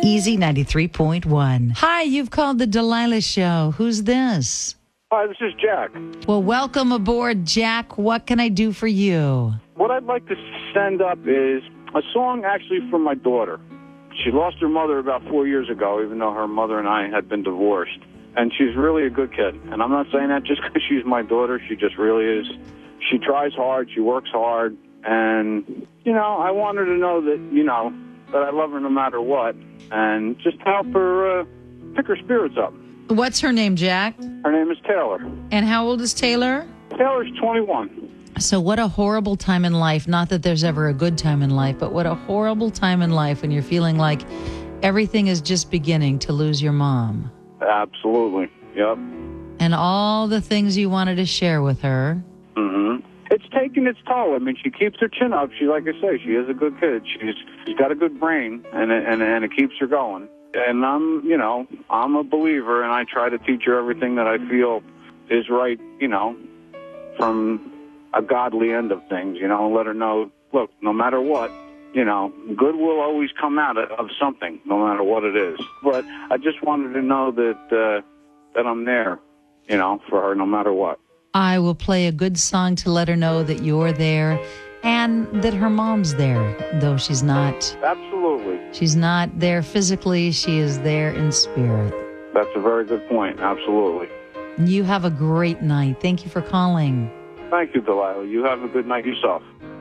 Easy 93.1. Hi, you've called the Delilah Show. Who's this? Hi, this is Jack. Well, welcome aboard, Jack. What can I do for you? What I'd like to send up is a song actually from my daughter. She lost her mother about 4 years ago, even though her mother and I had been divorced. And she's really a good kid. And I'm not saying that just because she's my daughter. She just really is. She tries hard. She works hard. And, I want her to know that, that I love her no matter what. And just help her pick her spirits up. What's her name, Jack? Her name is Taylor. And how old is Taylor? Taylor's 21. So what a horrible time in life. Not that there's ever a good time in life, but what a horrible time in life when you're feeling like everything is just beginning to lose your mom. Absolutely. Yep. And all the things you wanted to share with her. Mm-hmm. It's taking its toll. I mean, she keeps her chin up. Like I say, she is a good kid. She's got a good brain, and it keeps her going. And I'm a believer, and I try to teach her everything that I feel is right, from a godly end of things, and let her know, look, no matter what, good will always come out of something, no matter what it is. But I just wanted to know that I'm there, for her no matter what. I will play a good song to let her know that you're there and that her mom's there, though she's not. Absolutely. She's not there physically. She is there in spirit. That's a very good point. Absolutely. You have a great night. Thank you for calling. Thank you, Delilah. You have a good night yourself.